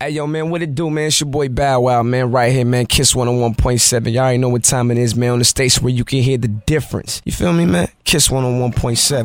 Hey, yo, man, what it do, man? It's your boy Bow Wow, man, right here, man. Kiss 101.7. Y'all already know what time it is, man, on the station where you can hear the difference. You feel me, man? Kiss 101.7.